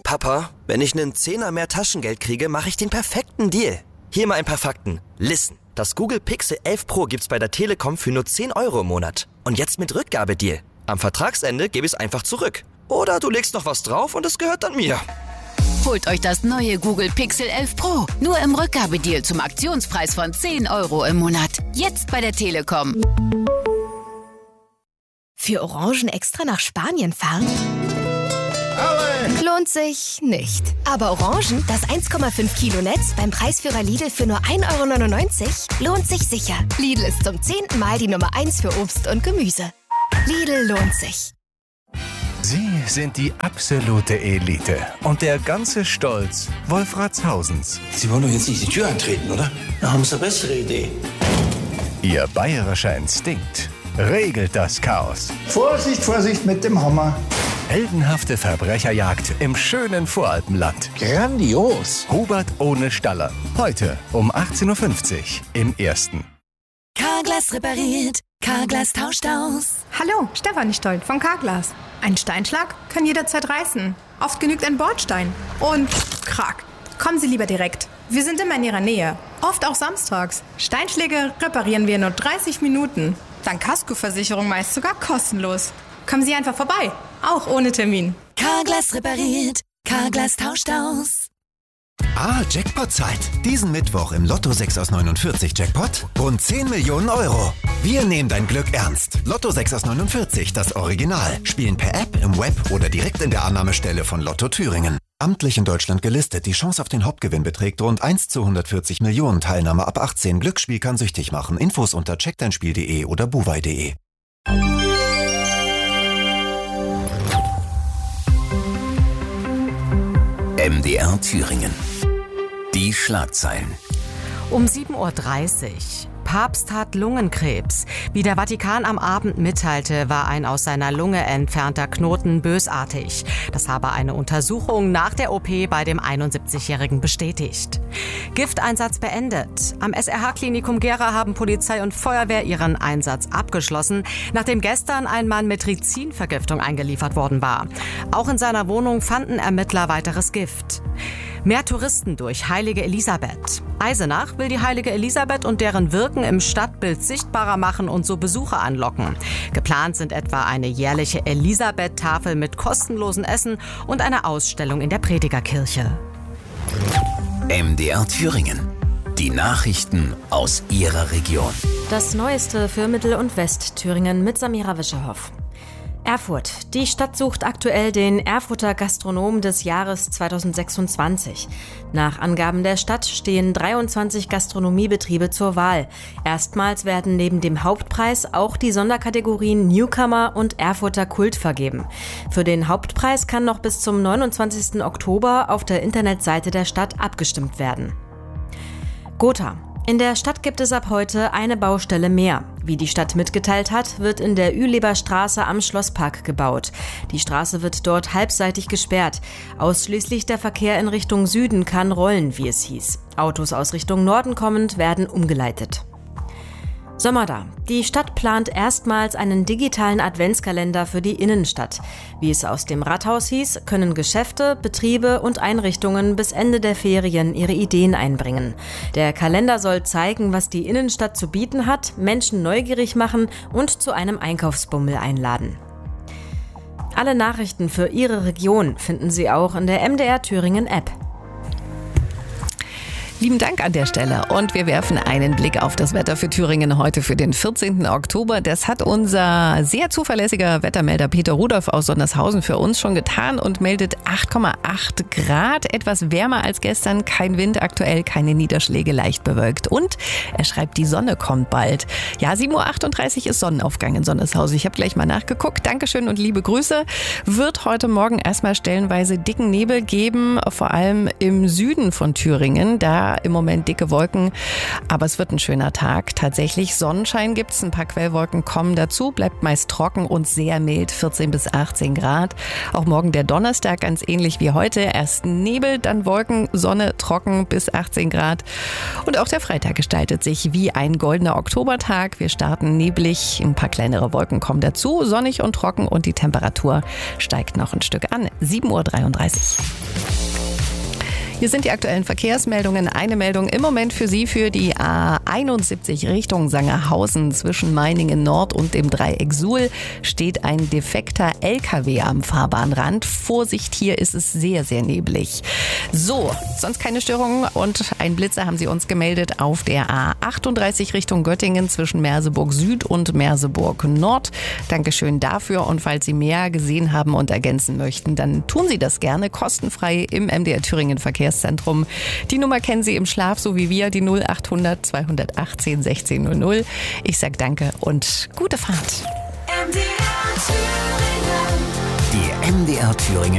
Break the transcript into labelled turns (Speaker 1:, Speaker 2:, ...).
Speaker 1: Papa, wenn ich einen Zehner mehr Taschengeld kriege, mache ich den perfekten Deal. Hier mal ein paar Fakten. Listen, das Google Pixel 11 Pro gibt's bei der Telekom für nur 10 € im Monat. Und jetzt mit Rückgabedeal. Am Vertragsende gebe ich es einfach zurück. Oder du legst noch was drauf und es gehört dann mir.
Speaker 2: Holt euch das neue Google Pixel 11 Pro. Nur im Rückgabedeal zum Aktionspreis von 10 € im Monat. Jetzt bei der Telekom.
Speaker 3: Für Orangen extra nach Spanien fahren? Lohnt sich nicht. Aber Orangen, das 1,5 Kilo Netz beim Preisführer Lidl für nur 1,99 € lohnt sich sicher. Lidl ist zum 10. Mal die Nummer 1 für Obst und Gemüse. Lidl lohnt sich.
Speaker 4: Sie sind die absolute Elite und der ganze Stolz Wolfratshausens.
Speaker 5: Sie wollen doch jetzt nicht die Tür eintreten, oder? Da haben Sie eine bessere Idee.
Speaker 4: Ihr bayerischer Instinkt regelt das Chaos.
Speaker 6: Vorsicht, Vorsicht mit dem Hammer.
Speaker 4: Heldenhafte Verbrecherjagd im schönen Voralpenland.
Speaker 5: Grandios.
Speaker 4: Hubert ohne Staller. Heute um 18:50 Uhr im Ersten.
Speaker 7: Carglass repariert, Carglass tauscht aus.
Speaker 8: Hallo, Stefanie Stolt von Carglass. Ein Steinschlag kann jederzeit reißen. Oft genügt ein Bordstein. Und krack. Kommen Sie lieber direkt. Wir sind immer in Ihrer Nähe. Oft auch samstags. Steinschläge reparieren wir in nur 30 Minuten. Dank Kaskoversicherung meist sogar kostenlos. Kommen Sie einfach vorbei. Auch ohne Termin.
Speaker 7: Carglass repariert, Carglass tauscht aus.
Speaker 9: Jackpot-Zeit. Diesen Mittwoch im Lotto 6 aus 49 Jackpot rund 10 Millionen €. Wir nehmen dein Glück ernst. Lotto 6 aus 49, das Original. Spielen per App, im Web oder direkt in der Annahmestelle von Lotto Thüringen. Amtlich in Deutschland gelistet. Die Chance auf den Hauptgewinn beträgt rund 1 zu 140 Millionen. Teilnahme ab 18. Glücksspiel kann süchtig machen. Infos unter checkdeinspiel.de oder buwei.de.
Speaker 10: MDR Thüringen. Die Schlagzeilen.
Speaker 11: Um 7:30 Uhr. Papst hat Lungenkrebs. Wie der Vatikan am Abend mitteilte, war ein aus seiner Lunge entfernter Knoten bösartig. Das habe eine Untersuchung nach der OP bei dem 71-Jährigen bestätigt. Gifteinsatz beendet. Am SRH-Klinikum Gera haben Polizei und Feuerwehr ihren Einsatz abgeschlossen, nachdem gestern ein Mann mit Rizinvergiftung eingeliefert worden war. Auch in seiner Wohnung fanden Ermittler weiteres Gift. Mehr Touristen durch Heilige Elisabeth. Eisenach will die Heilige Elisabeth und deren Wirken im Stadtbild sichtbarer machen und so Besucher anlocken. Geplant sind etwa eine jährliche Elisabeth-Tafel mit kostenlosen Essen und eine Ausstellung in der Predigerkirche.
Speaker 10: MDR Thüringen. Die Nachrichten aus Ihrer Region.
Speaker 12: Das Neueste für Mittel- und Westthüringen mit Samira Wischerhoff. Erfurt. Die Stadt sucht aktuell den Erfurter Gastronom des Jahres 2026. Nach Angaben der Stadt stehen 23 Gastronomiebetriebe zur Wahl. Erstmals werden neben dem Hauptpreis auch die Sonderkategorien Newcomer und Erfurter Kult vergeben. Für den Hauptpreis kann noch bis zum 29. Oktober auf der Internetseite der Stadt abgestimmt werden. Gotha. In der Stadt gibt es ab heute eine Baustelle mehr. Wie die Stadt mitgeteilt hat, wird in der Üleber Straße am Schlosspark gebaut. Die Straße wird dort halbseitig gesperrt. Ausschließlich der Verkehr in Richtung Süden kann rollen, wie es hieß. Autos aus Richtung Norden kommend werden umgeleitet. Sommer da. Die Stadt plant erstmals einen digitalen Adventskalender für die Innenstadt. Wie es aus dem Rathaus hieß, können Geschäfte, Betriebe und Einrichtungen bis Ende der Ferien ihre Ideen einbringen. Der Kalender soll zeigen, was die Innenstadt zu bieten hat, Menschen neugierig machen und zu einem Einkaufsbummel einladen. Alle Nachrichten für Ihre Region finden Sie auch in der MDR Thüringen App.
Speaker 13: Lieben Dank an der Stelle und wir werfen einen Blick auf das Wetter für Thüringen heute für den 14. Oktober. Das hat unser sehr zuverlässiger Wettermelder Peter Rudolph aus Sondershausen für uns schon getan und meldet 8,8 Grad, etwas wärmer als gestern, kein Wind aktuell, keine Niederschläge, leicht bewölkt und er schreibt, die Sonne kommt bald. Ja, 7:38 Uhr ist Sonnenaufgang in Sondershausen. Ich habe gleich mal nachgeguckt. Dankeschön und liebe Grüße. Wird heute Morgen erstmal stellenweise dicken Nebel geben, vor allem im Süden von Thüringen. Da da im Moment dicke Wolken, aber es wird ein schöner Tag. Tatsächlich Sonnenschein gibt's, ein paar Quellwolken kommen dazu, bleibt meist trocken und sehr mild, 14 bis 18 Grad. Auch morgen der Donnerstag ganz ähnlich wie heute. Erst Nebel, dann Wolken, Sonne, trocken bis 18 Grad. Und auch der Freitag gestaltet sich wie ein goldener Oktobertag. Wir starten neblig, ein paar kleinere Wolken kommen dazu, sonnig und trocken und die Temperatur steigt noch ein Stück an. 7:33 Uhr. Hier sind die aktuellen Verkehrsmeldungen. Eine Meldung im Moment für Sie für die A71 Richtung Sangerhausen. Zwischen Meiningen Nord und dem Dreieck Suhl steht ein defekter LKW am Fahrbahnrand. Vorsicht, hier ist es sehr, sehr neblig. So, sonst keine Störungen und ein Blitzer haben Sie uns gemeldet auf der A38 Richtung Göttingen zwischen Merseburg Süd und Merseburg Nord. Dankeschön dafür und falls Sie mehr gesehen haben und ergänzen möchten, dann tun Sie das gerne kostenfrei im MDR Thüringen Verkehrzentrum. Die Nummer kennen Sie im Schlaf, so wie wir, die 0800 218 1600. Ich sag danke und gute Fahrt.
Speaker 10: Die MDR Thüringen